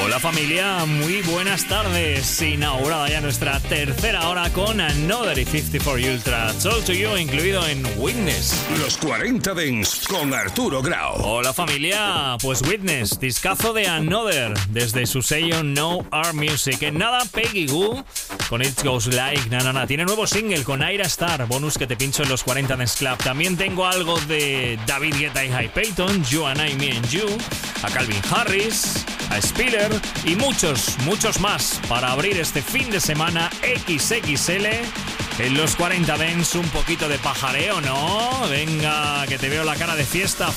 Hola familia, muy buenas tardes. Inaugurada ya nuestra tercera hora con Another y 54 Ultra. All to You incluido en Witness. Los 40 Dents con Arturo Grau. Hola familia, pues Witness, discazo de Another desde su sello No Art Music. En nada, Peggy Goo con It Goes Like Na. Tiene nuevo single con Ira Star, bonus que te pincho en los 40 Dents Club. También tengo algo de David Guetta y High Payton, You and I, Me and You, a Calvin Harris, a Spiller y muchos más para abrir este fin de semana XXL en los 40 Dents. Un poquito de pajareo, ¿no? Venga, que te veo la cara de fiesta.